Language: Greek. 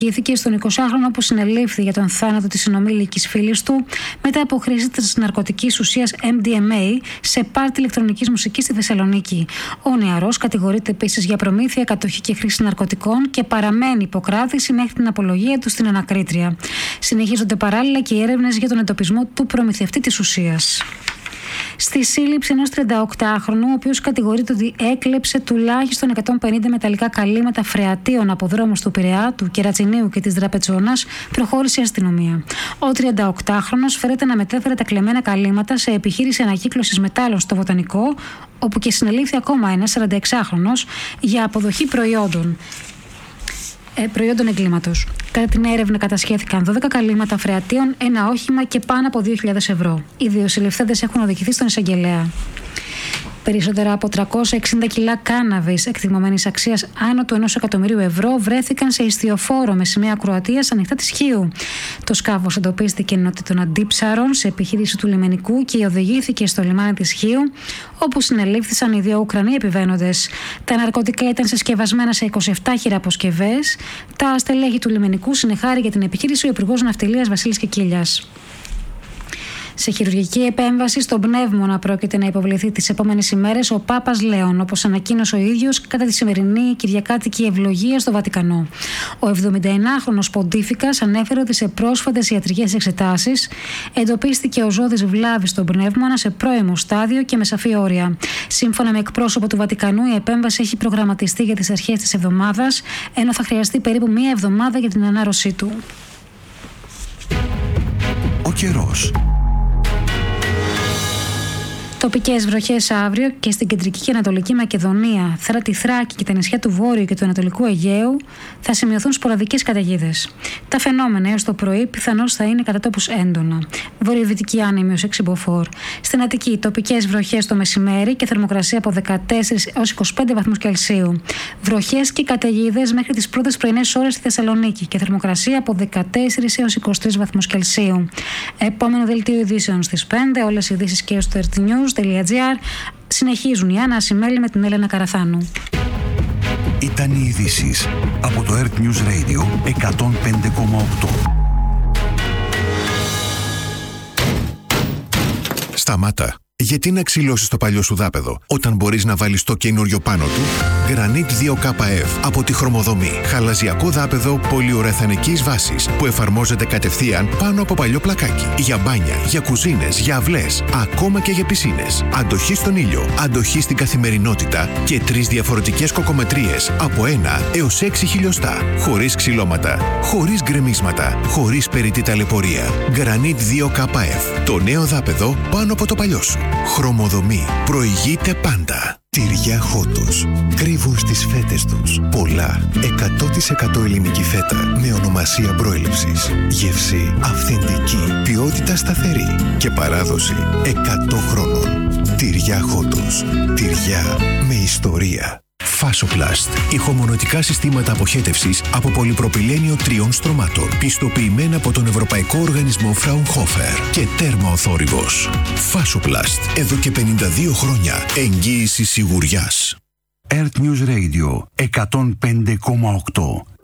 Ηγήθηκε στον 20χρονο που συνελήφθη για τον θάνατο της συνομήλικης φίλης του μετά από χρήση της ναρκωτικής ουσίας MDMA σε πάρτι ηλεκτρονικής μουσικής στη Θεσσαλονίκη. Ο νεαρός κατηγορείται επίσης για προμήθεια, κατοχή και χρήση ναρκωτικών και παραμένει υποκράτηση μέχρι την απολογία του στην ανακρίτρια. Συνεχίζονται παράλληλα και οι έρευνες για τον εντοπισμό του προμηθευτή της ουσίας. Στη σύλληψη ενός 38χρονου, ο οποίος κατηγορείται ότι έκλεψε τουλάχιστον 150 μεταλλικά καλύματα φρεατίων από δρόμους του Πειραιά, του Κερατσινίου και της Δραπετσόνας, προχώρησε η αστυνομία. Ο 38χρονος φέρεται να μετέφερε τα κλεμμένα καλύματα σε επιχείρηση ανακύκλωσης μετάλλων στο Βοτανικό, όπου και συνελήφθη ακόμα ένας 46χρονος για αποδοχή προϊόντων εγκλήματος. Κατά την έρευνα κατασχέθηκαν 12 καλύματα φρεατίων, ένα όχημα και πάνω από 2.000 ευρώ. Οι δύο συλληφθέντες έχουν οδηγηθεί στον εισαγγελέα. Περισσότερα από 360 κιλά κάναβης εκτιμωμένης αξίας άνω του 1 εκατομμυρίου ευρώ βρέθηκαν σε ιστιοφόρο με σημαία Κροατίας ανοιχτά της Χίου. Το σκάφος εντοπίστηκε ενότητων αντίψαρων σε επιχείρηση του λιμενικού και οδηγήθηκε στο λιμάνι της Χίου, όπου συνελήφθησαν οι δύο Ουκρανοί επιβαίνοντες. Τα ναρκωτικά ήταν συσκευασμένα σε 27 χειραποσκευές. Τα στελέχη του λιμενικού συνεχάρη για την επιχείρηση ο Υπουργός Ναυτιλίας Βασίλης Κεκίλιας. Σε χειρουργική επέμβαση στον πνεύμονα πρόκειται να υποβληθεί τις επόμενες ημέρες ο Πάπας Λέων, όπως ανακοίνωσε ο ίδιος κατά τη σημερινή κυριακάτικη ευλογία στο Βατικανό. Ο 71χρονος ποντίφικας ανέφερε ότι σε πρόσφατες ιατρικές εξετάσεις εντοπίστηκε οζώδης βλάβη στον πνεύμονα σε πρώιμο στάδιο και με σαφή όρια. Σύμφωνα με εκπρόσωπο του Βατικανού, η επέμβαση έχει προγραμματιστεί για τις αρχές της εβδομάδας, ενώ θα χρειαστεί περίπου μία εβδομάδα για την ανάρρωσή του. Ο καιρός. Τοπικές βροχές αύριο και στην κεντρική και ανατολική Μακεδονία, τη Θράκη και τα νησιά του Βόρειου και του Ανατολικού Αιγαίου θα σημειωθούν σποραδικές καταιγίδες. Τα φαινόμενα έως το πρωί πιθανώς θα είναι κατά τόπους έντονα. Βορειοδυτική άνεμη ως 6 μποφόρ. Στην Αττική, τοπικές βροχές το μεσημέρι και θερμοκρασία από 14 έως 25 βαθμούς Κελσίου. Βροχές και καταιγίδες μέχρι τις πρώτες πρωινές ώρες στη Θεσσαλονίκη και θερμοκρασία από 14 έως 23 βαθμούς Κελσίου. Επόμενο δελτίο ειδήσεων στις 5. Όλες οι ειδήσεις και στο earthnews.gr. Συνεχίζουν η Άννα Ασημέλη με την Έλενα Καραθάνου. Ήταν οι ειδήσεις από το Earth News Radio 105,8. Σταμάτα. Γιατί να ξυλώσεις το παλιό σου δάπεδο όταν μπορείς να βάλεις το καινούριο πάνω του? Granit 2KF από τη Χρωμοδομή. Χαλαζιακό δάπεδο πολυουρεθανικής βάσης που εφαρμόζεται κατευθείαν πάνω από παλιό πλακάκι. Για μπάνια, για κουζίνες, για αυλές, ακόμα και για πισίνες. Αντοχή στον ήλιο, αντοχή στην καθημερινότητα και 3 διαφορετικές κοκομετρίες από 1 έως 6 χιλιοστά. Χωρίς ξυλώματα, χωρίς γκρεμίσματα, χωρίς περιττή ταλαιπωρία. Granit 2KF. Το νέο δάπεδο πάνω από το παλιό σου. Χρωμοδομή. Προηγείται πάντα. Τυριά Χότος. Κρύβουν στις φέτες τους πολλά 100% ελληνική φέτα με ονομασία προέλευσης. Γεύση αυθεντική, ποιότητα σταθερή και παράδοση 100 χρόνων. Τυριά Χότος. Τυριά με ιστορία. Fasoplast. Ηχομονωτικά συστήματα αποχέτευσης από πολυπροπυλένιο 3 στρωμάτων. Πιστοποιημένα από τον Ευρωπαϊκό Οργανισμό Fraunhofer και τέρμα ο θόρυβος. Fasoplast. Εδώ και 52 χρόνια. Εγγύηση σιγουριάς. Earth News Radio 105,8.